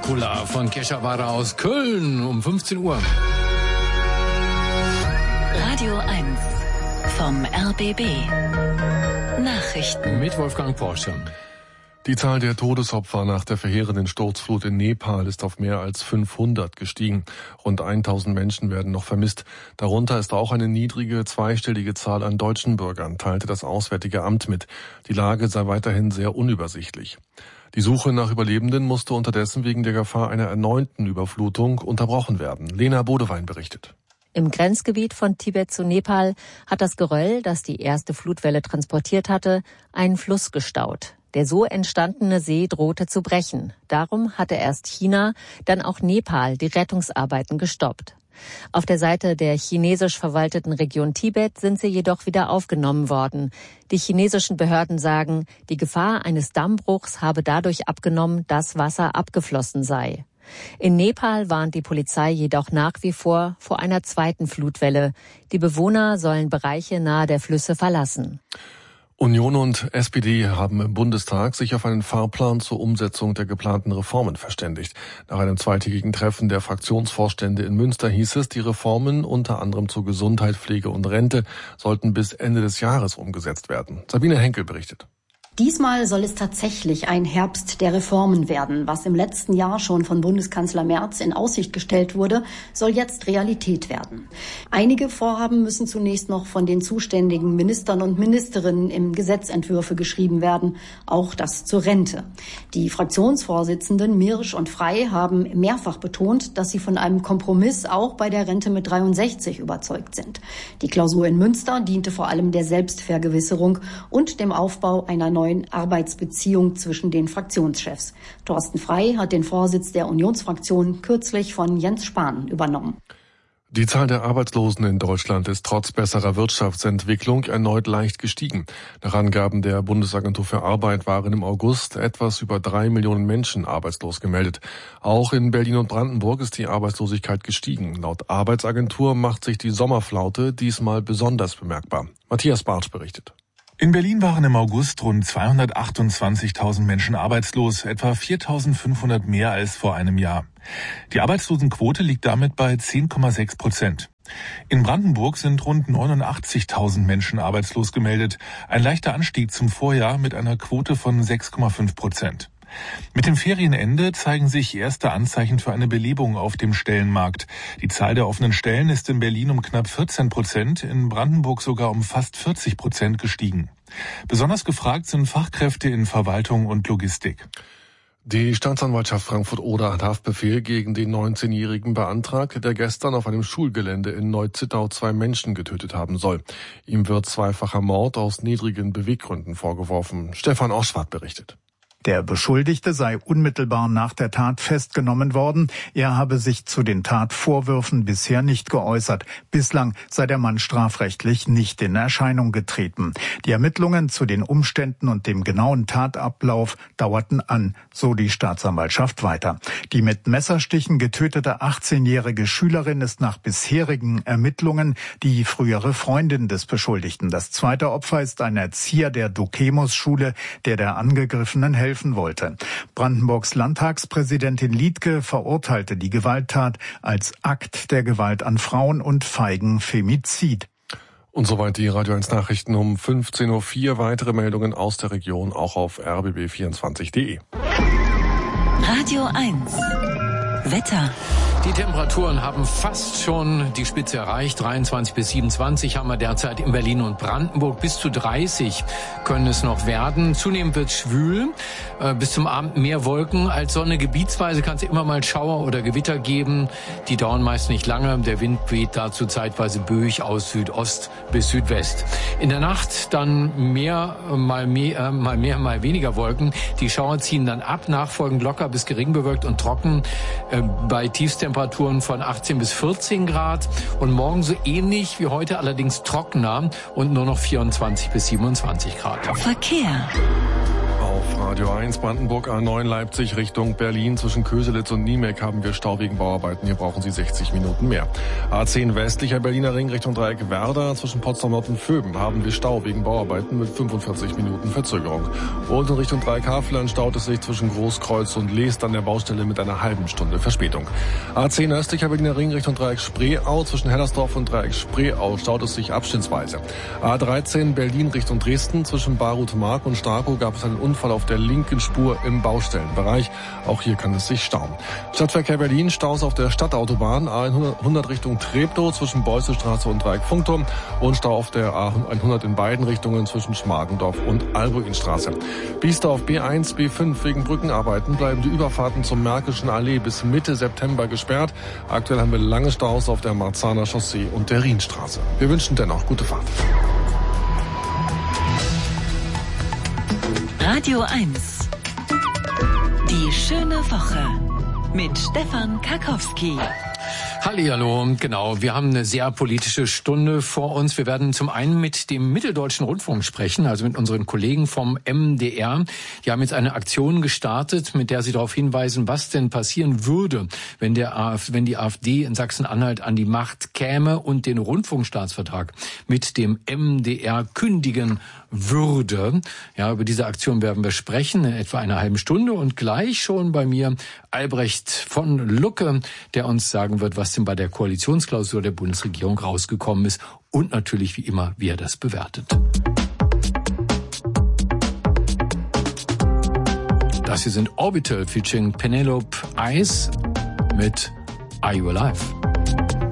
Dracula von Keshavara aus Köln um 15 Uhr. Radio 1 vom RBB. Nachrichten mit Wolfgang Porsche. Die Zahl der Todesopfer nach der verheerenden Sturzflut in Nepal ist auf mehr als 500 gestiegen. Rund 1000 Menschen werden noch vermisst. Darunter ist auch eine niedrige, zweistellige Zahl an deutschen Bürgern, teilte das Auswärtige Amt mit. Die Lage sei weiterhin sehr unübersichtlich. Die Suche nach Überlebenden musste unterdessen wegen der Gefahr einer erneuten Überflutung unterbrochen werden. Lena Bodewein berichtet. Im Grenzgebiet von Tibet zu Nepal hat das Geröll, das die erste Flutwelle transportiert hatte, einen Fluss gestaut. Der so entstandene See drohte zu brechen. Darum hatte erst China, dann auch Nepal die Rettungsarbeiten gestoppt. Auf der Seite der chinesisch verwalteten Region Tibet sind sie jedoch wieder aufgenommen worden. Die chinesischen Behörden sagen, die Gefahr eines Dammbruchs habe dadurch abgenommen, dass Wasser abgeflossen sei. In Nepal warnt die Polizei jedoch nach wie vor einer zweiten Flutwelle. Die Bewohner sollen Bereiche nahe der Flüsse verlassen. Union und SPD haben im Bundestag sich auf einen Fahrplan zur Umsetzung der geplanten Reformen verständigt. Nach einem zweitägigen Treffen der Fraktionsvorstände in Münster hieß es, die Reformen unter anderem zu Gesundheit, Pflege und Rente sollten bis Ende des Jahres umgesetzt werden. Sabine Henkel berichtet. Diesmal soll es tatsächlich ein Herbst der Reformen werden. Was im letzten Jahr schon von Bundeskanzler Merz in Aussicht gestellt wurde, soll jetzt Realität werden. Einige Vorhaben müssen zunächst noch von den zuständigen Ministern und Ministerinnen in Gesetzentwürfe geschrieben werden, auch das zur Rente. Die Fraktionsvorsitzenden Mirsch und Frey haben mehrfach betont, dass sie von einem Kompromiss auch bei der Rente mit 63 überzeugt sind. Die Klausur in Münster diente vor allem der Selbstvergewisserung und dem Aufbau einer neuen Arbeitsbeziehung zwischen den Fraktionschefs. Thorsten Frey hat den Vorsitz der Unionsfraktion kürzlich von Jens Spahn übernommen. Die Zahl der Arbeitslosen in Deutschland ist trotz besserer Wirtschaftsentwicklung erneut leicht gestiegen. Nach Angaben der Bundesagentur für Arbeit waren im August etwas über 3 Millionen Menschen arbeitslos gemeldet. Auch in Berlin und Brandenburg ist die Arbeitslosigkeit gestiegen. Laut Arbeitsagentur macht sich die Sommerflaute diesmal besonders bemerkbar. Matthias Bartsch berichtet. In Berlin waren im August rund 228.000 Menschen arbeitslos, etwa 4.500 mehr als vor einem Jahr. Die Arbeitslosenquote liegt damit bei 10,6%. In Brandenburg sind rund 89.000 Menschen arbeitslos gemeldet, ein leichter Anstieg zum Vorjahr mit einer Quote von 6,5%. Mit dem Ferienende zeigen sich erste Anzeichen für eine Belebung auf dem Stellenmarkt. Die Zahl der offenen Stellen ist in Berlin um knapp 14%, in Brandenburg sogar um fast 40% gestiegen. Besonders gefragt sind Fachkräfte in Verwaltung und Logistik. Die Staatsanwaltschaft Frankfurt-Oder hat Haftbefehl gegen den 19-Jährigen beantragt, der gestern auf einem Schulgelände in Neu-Zittau 2 Menschen getötet haben soll. Ihm wird zweifacher Mord aus niedrigen Beweggründen vorgeworfen. Stefan Oschwart berichtet. Der Beschuldigte sei unmittelbar nach der Tat festgenommen worden. Er habe sich zu den Tatvorwürfen bisher nicht geäußert. Bislang sei der Mann strafrechtlich nicht in Erscheinung getreten. Die Ermittlungen zu den Umständen und dem genauen Tatablauf dauerten an, so die Staatsanwaltschaft weiter. Die mit Messerstichen getötete 18-jährige Schülerin ist nach bisherigen Ermittlungen die frühere Freundin des Beschuldigten. Das zweite Opfer ist ein Erzieher der Dukemus-Schule, der Angegriffenen helfen wollte. Brandenburgs Landtagspräsidentin Liedtke verurteilte die Gewalttat als Akt der Gewalt an Frauen und feigen Femizid. Und soweit die Radio 1 Nachrichten um 15.04 Uhr. Weitere Meldungen aus der Region auch auf rbb24.de. Radio 1 Wetter. Die Temperaturen haben fast schon die Spitze erreicht. 23 bis 27 haben wir derzeit in Berlin und Brandenburg. Bis zu 30 können es noch werden. Zunehmend wird es schwül. Bis zum Abend mehr Wolken als Sonne. Gebietsweise kann es immer mal Schauer oder Gewitter geben. Die dauern meist nicht lange. Der Wind weht dazu zeitweise böig aus Südost bis Südwest. In der Nacht dann mal mehr, mal weniger Wolken. Die Schauer ziehen dann ab, nachfolgend locker bis gering bewölkt und trocken. Bei Tiefstemperaturen von 18 bis 14 Grad und morgen so ähnlich wie heute, allerdings trockener und nur noch 24 bis 27 Grad. Verkehr. auf Radio 1, Brandenburg A9 Leipzig Richtung Berlin. Zwischen Köselitz und Niemek haben wir Stau wegen Bauarbeiten. Hier brauchen Sie 60 Minuten mehr. A10 westlicher Berliner Ring Richtung Dreieck Werder. Zwischen Potsdam Nord und Vöben haben wir Stau wegen Bauarbeiten mit 45 Minuten Verzögerung. Und in Richtung Dreieck Havelland staut es sich zwischen Großkreuz und Leest an der Baustelle mit einer halben Stunde Verspätung. A10 östlicher Berliner Ring Richtung Dreieck Spreeau. Zwischen Hellersdorf und Dreieck Spreeau staut es sich abschnittsweise. A13 Berlin Richtung Dresden. Zwischen Barut-Mark und Starkow gab es einen Unfall auf der linken Spur im Baustellenbereich. Auch hier kann es sich stauen. Stadtverkehr Berlin, Staus auf der Stadtautobahn A100 Richtung Treptow zwischen Beussestraße und Dreieck Funkturm und Stau auf der A100 in beiden Richtungen zwischen Schmargendorf und Albuinstraße. Biester auf B1, B5 wegen Brückenarbeiten bleiben die Überfahrten zur Märkischen Allee bis Mitte September gesperrt. Aktuell haben wir lange Staus auf der Marzahner Chaussee und der Rienstraße. Wir wünschen dennoch gute Fahrt. Radio 1. Die schöne Woche mit Stefan Karkowski. Hallihallo, genau. Wir haben eine sehr politische Stunde vor uns. Wir werden zum einen mit dem Mitteldeutschen Rundfunk sprechen, also mit unseren Kollegen vom MDR. Die haben jetzt eine Aktion gestartet, mit der sie darauf hinweisen, was denn passieren würde, wenn die AfD in Sachsen-Anhalt an die Macht käme und den Rundfunkstaatsvertrag mit dem MDR kündigen würde. Ja, über diese Aktion werden wir sprechen in etwa einer halben Stunde und gleich schon bei mir Albrecht von Lucke, der uns sagen wird, was denn bei der Koalitionsklausur der Bundesregierung rausgekommen ist und natürlich wie immer, wie er das bewertet. Das hier sind Orbital featuring Penelope Ice mit Are You Alive?